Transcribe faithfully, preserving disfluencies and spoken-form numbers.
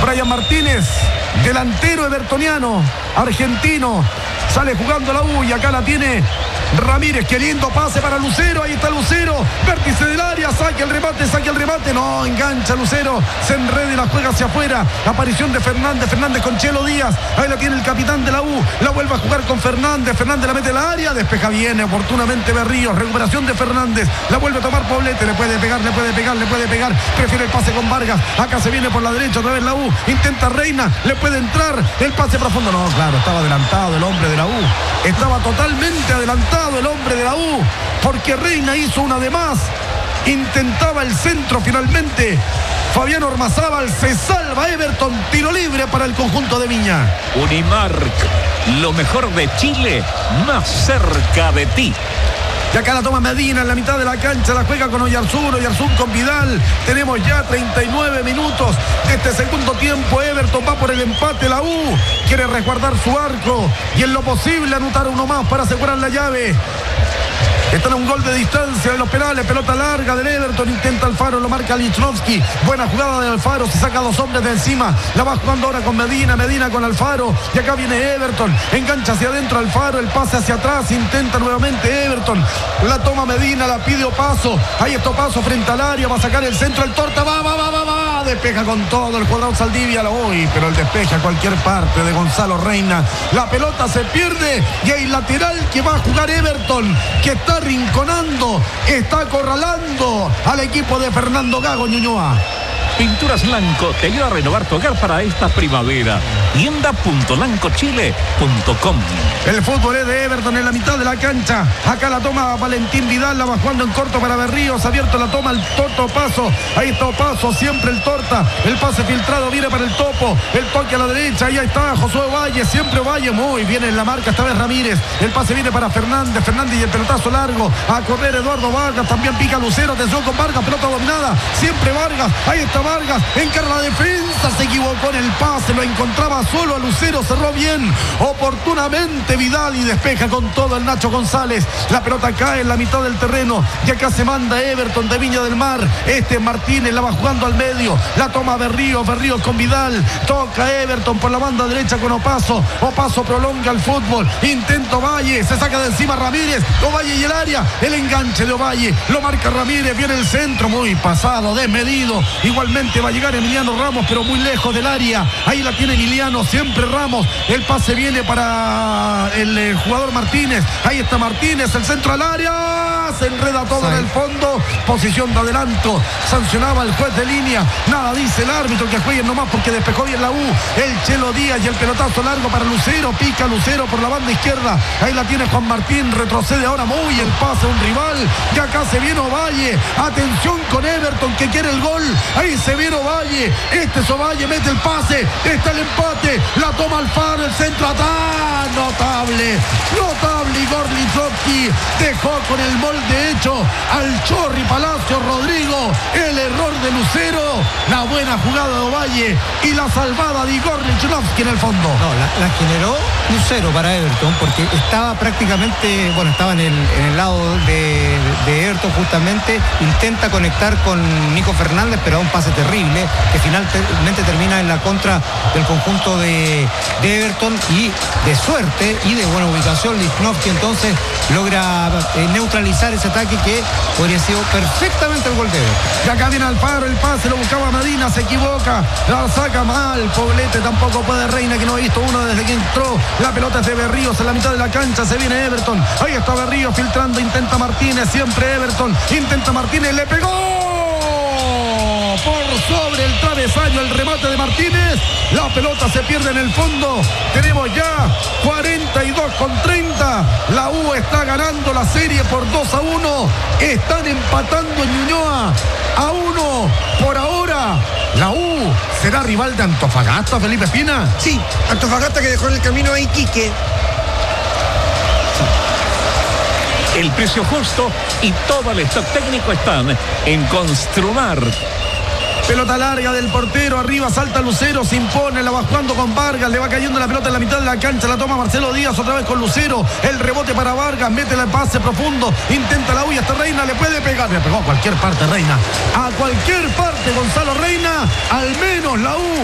Brian Martínez, delantero evertoniano, argentino, sale jugando la U y acá la tiene Ramírez. Qué lindo pase para Lucero, ahí está Lucero, vértice del área, saque el remate, saque el remate, no, engancha Lucero, se enreda y la juega hacia afuera. Aparición de Fernández, Fernández con Chelo Díaz, ahí la tiene el capitán de la U, la vuelve a jugar con Fernández, Fernández la mete al área, despeja bien oportunamente Berríos, recuperación de Fernández, la vuelve a tomar Poblete, le puede pegar, le puede pegar, le puede pegar, prefiere el pase con Vargas, acá se viene por la derecha otra vez la U, intenta Reina, le puede entrar, el pase profundo, no, claro, estaba adelantado el hombre de la U, estaba totalmente adelantado el hombre de la U, porque Reina hizo una de más, intentaba el centro finalmente, Fabián Ormazábal, se salva Everton, tiro libre para el conjunto de Viña. Unimark, lo mejor de Chile, más cerca de ti. Y acá la toma Medina en la mitad de la cancha, la juega con Oyarzún, Oyarzún con Vidal. Tenemos ya treinta y nueve minutos de este segundo tiempo. Everton va por el empate, la U quiere resguardar su arco y en lo posible anotar uno más para asegurar la llave. Están a un gol de distancia de los penales, pelota larga del Everton, intenta Alfaro, lo marca Lichnowsky, buena jugada de Alfaro, se saca a dos hombres de encima, la va jugando ahora con Medina, Medina con Alfaro, y acá viene Everton, engancha hacia adentro Alfaro, el pase hacia atrás, intenta nuevamente Everton, la toma Medina, la pide Opaso, ahí está Opaso frente al área, va a sacar el centro, el Torta, va, va, va, va, va, despeja con todo el jugador Saldivia, la uy, pero el despeja a cualquier parte de Gonzalo Reina, la pelota se pierde, y hay lateral que va a jugar Everton, que está rinconando, está acorralando al equipo de Fernando Gago Ñuñoa. Pinturas Lanco te ayuda a renovar tu hogar para esta primavera. tienda punto lanco chile punto com. El fútbol es de Everton en la mitad de la cancha. Acá la toma Valentín Vidal, la va jugando en corto para Berríos, abierto la toma el Toto Paso. Ahí está Paso, siempre el Torta. El pase filtrado viene para el Topo. El toque a la derecha, ahí está Josué Valle, siempre Valle, muy bien en la marca, esta vez Ramírez. El pase viene para Fernández, Fernández y el pelotazo largo. A correr Eduardo Vargas, también pica Lucero, atención con Vargas, pelota dominada. Siempre Vargas, ahí está Vargas, encara la defensa, se equivocó en el pase, lo encontraba solo a Lucero, cerró bien, oportunamente Vidal y despeja con todo el Nacho González. La pelota cae en la mitad del terreno y acá se manda Everton de Viña del Mar. Este Martínez la va jugando al medio, la toma Berríos, Berríos con Vidal, toca Everton por la banda derecha con Opaso, Opaso prolonga el fútbol, intento Valle, se saca de encima Ramírez, Ovalle y el área, el enganche de Ovalle, lo marca Ramírez, viene el centro, muy pasado, desmedido, igualmente va a llegar Emiliano Ramos, pero muy lejos del área. Ahí la tiene Emiliano, siempre Ramos. El pase viene para el eh, jugador Martínez. Ahí está Martínez, el centro al área. Se enreda todo en el fondo. Posición de adelanto. Sancionaba el juez de línea. Nada dice el árbitro, que jueguen nomás porque despejó bien la U. El Chelo Díaz y el pelotazo largo para Lucero. Pica Lucero por la banda izquierda. Ahí la tiene Juan Martín. Retrocede ahora muy el pase a un rival. Y acá se viene Ovalle. Atención con Everton que quiere el gol. Ahí se viene Ovalle, este es Ovalle, mete el pase, está el empate, la toma Alfaro, el centro atrás, notable, notable Igor Lichnowsky, dejó con el molde hecho al Chorri Palacio Rodrigo, el error de Lucero, la buena jugada de Ovalle y la salvada de Igor Lichnowsky en el fondo. No, la, la generó Lucero para Everton porque estaba prácticamente, bueno, estaba en el, en el lado de, de Everton justamente, intenta conectar con Nico Fernández, pero a un pase terrible que finalmente termina en la contra del conjunto de, de Everton y de suerte y de buena ubicación Lichnowsky entonces logra eh, neutralizar ese ataque que podría ser perfectamente el gol de Everton. Y acá viene Alfaro, el pase lo buscaba Medina, se equivoca, la saca mal, Poblete tampoco puede, Reina que no ha visto uno desde que entró, la pelota es de Berríos en la mitad de la cancha, se viene Everton, ahí está Berríos filtrando, intenta Martínez, siempre Everton, intenta Martínez, le pegó por sobre el travesaño el remate de Martínez, la pelota se pierde en el fondo, tenemos ya cuarenta y dos con treinta, la U está ganando la serie por dos a uno, están empatando en Ñuñoa a uno por ahora, la U será rival de Antofagasta, Felipe Espina. Sí, Antofagasta que dejó en el camino a Iquique. El precio justo y todo el stock técnico están en Construmar. Pelota larga del portero, arriba salta Lucero, se impone, la va jugando con Vargas, le va cayendo la pelota en la mitad de la cancha, la toma Marcelo Díaz otra vez con Lucero, el rebote para Vargas, mete el pase profundo, intenta la huya hasta Reina, le puede pegar, le pegó a cualquier parte Reina, a cualquier parte Gonzalo Reina, al menos la U